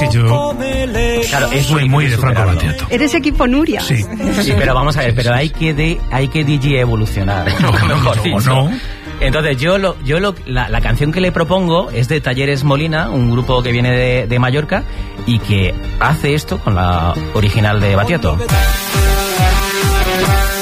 yo Claro, es soy muy de Franco Battiato. Eres equipo Nuria. Sí. Sí, pero vamos a ver, pero hay que DJ evolucionar, mejor dicho. No. Entonces la canción que le propongo es de Talleres Molina, un grupo que viene de Mallorca y que hace esto con la original de Battiato.